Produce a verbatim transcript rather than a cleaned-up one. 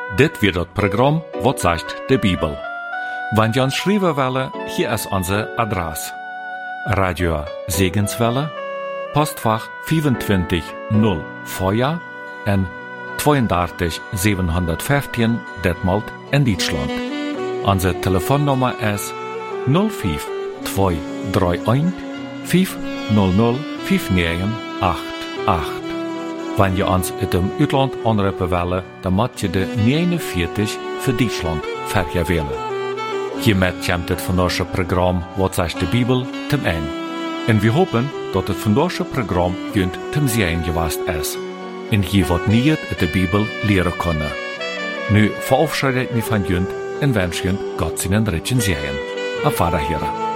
Dit wird das Programm Wat sagt de Bibel. Wenn ihr uns schreiben wollen, hier ist unsere Adresse. Radio Segenswelle, Postfach vierundzwanzig null Feuer en drieëndertig zevenhonderdvijftien Detmold in Deutschland. Unsere Telefonnummer ist null fünf zwei drei eins fünf null null fünf neun acht acht. Wenn ihr uns in dem Utland anrufen wollen, dann macht ihr de negenenveertig für Deutschland verja wählen. Hiermit kommt das vandaagse Programm Wat sagt de Bibel zum Ende. Und wir hoffen, dass das vandaagse Programm junt zum Sehen gewesen ist. Und hier wird nie in der Bibel leren können. Nu verabschiede ich mich von junt und wünsche junt Gott seinen Ritchen Sehen. Auf Wiederhören.